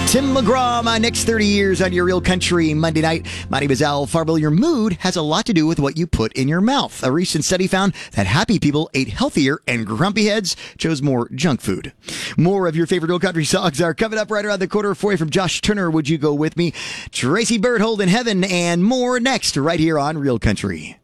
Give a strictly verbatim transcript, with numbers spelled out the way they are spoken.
Tim McGraw, my next thirty years on your Real Country Monday night. My name is Al Farwell. Your mood has a lot to do with what you put in your mouth. A recent study found that happy people ate healthier and grumpy heads chose more junk food. More of your favorite Real Country songs are coming up right around the corner for you from Josh Turner. Would you go with me? Tracy Bird, Hold in Heaven, and more next right here on Real Country.